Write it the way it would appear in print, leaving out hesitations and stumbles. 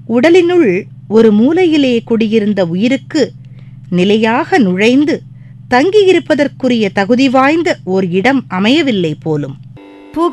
உடலினுள் ஒரு மூலையிலே குடியிருந்த உயிருக்கு நிலையாக நுழைந்து தங்கியிருப்பதற்குரிய தகுதி வாய்ந்த ஓர் இடம் அமையவில்லை போலும்.